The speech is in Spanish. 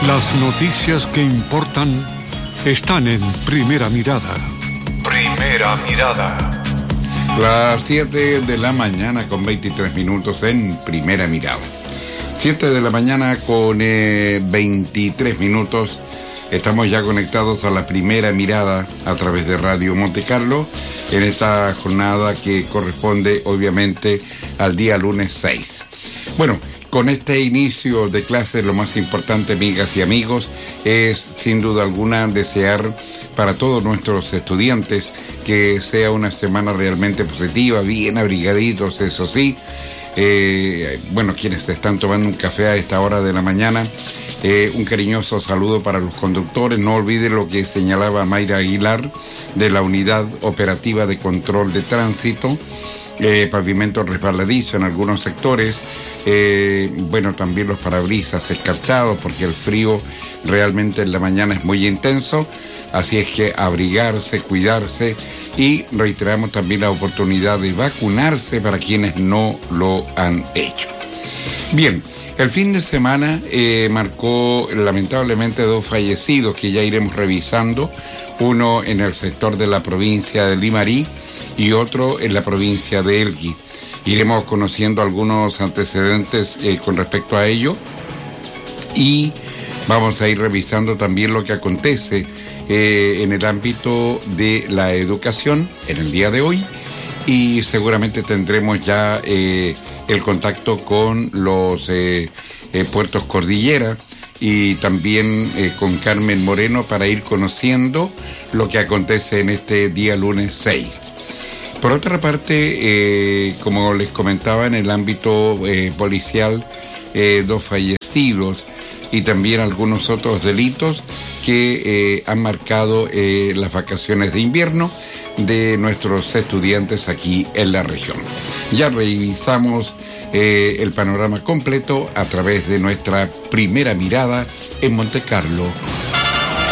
Las noticias que importan están en Primera Mirada. Primera Mirada. Las 7 de la mañana con 23 minutos en Primera Mirada. 7 de la mañana con 23 minutos. Estamos ya conectados a la Primera Mirada a través de Radio Monte Carlo en esta jornada que corresponde obviamente al día lunes 6. Bueno, con este inicio de clases lo más importante, amigas y amigos, es sin duda alguna desear para todos nuestros estudiantes que sea una semana realmente positiva, bien abrigaditos, eso sí. Bueno, quienes se están tomando un café a esta hora de la mañana, un cariñoso saludo para los conductores. No olviden lo que señalaba Mayra Aguilar de la Unidad Operativa de Control de Tránsito. Pavimento resbaladizo en algunos sectores, bueno, también los parabrisas escarchados porque el frío realmente en la mañana es muy intenso, así es que abrigarse, cuidarse y reiteramos también la oportunidad de vacunarse para quienes no lo han hecho. Bien, el fin de semana marcó lamentablemente 2 fallecidos que ya iremos revisando, uno en el sector de la provincia de Limarí y otro en la provincia de Elqui. Iremos conociendo algunos antecedentes con respecto a ello y vamos a ir revisando también lo que acontece en el ámbito de la educación en el día de hoy y seguramente tendremos ya el contacto con los puertos Cordillera y también con Carmen Moreno para ir conociendo lo que acontece en este día lunes 6. Por otra parte, como les comentaba, en el ámbito policial, 2 fallecidos y también algunos otros delitos que han marcado las vacaciones de invierno de nuestros estudiantes aquí en la región. Ya revisamos el panorama completo a través de nuestra Primera Mirada en Monte Carlo